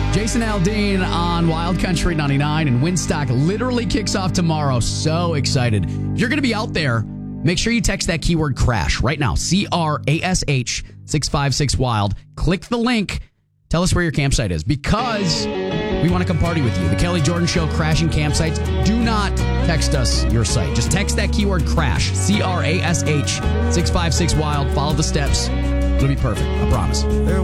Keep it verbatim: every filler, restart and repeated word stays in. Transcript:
Jason Aldean on Wild Country ninety-nine, and Winstock literally kicks off tomorrow. So excited. If you're going to be out there, make sure you text that keyword crash right now. C R A S H six five six wild. Click the link. Tell us where your campsite is, because we want to come party with you. The Kelly Jordan Show crashing campsites. Do not text us your site. Just text that keyword crash. C R A S H six five six wild. Follow the steps. It'll be perfect. I promise.